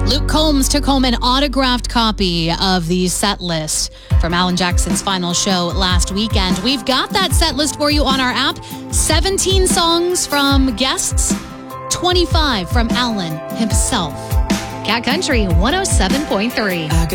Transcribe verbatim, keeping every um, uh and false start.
Luke Combs took home an autographed copy of the set list from Alan Jackson's final show last weekend. We've got that set list for you on our app. seventeen songs from guests, twenty-five from Alan himself. Cat Country one oh seven point three.